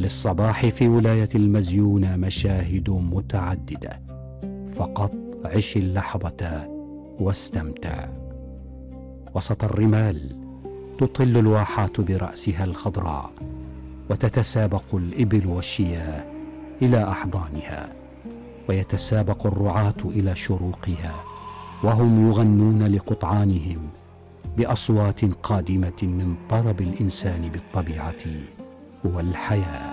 للصباح في ولاية المزيونة مشاهد متعددة، فقط عش اللحظة واستمتع. وسط الرمال تطل الواحات برأسها الخضراء، وتتسابق الإبل والشياه إلى أحضانها، ويتسابق الرعاة إلى شروقها، وهم يغنون لقطعانهم بأصوات قادمة من طرب الإنسان بالطبيعة والحياة.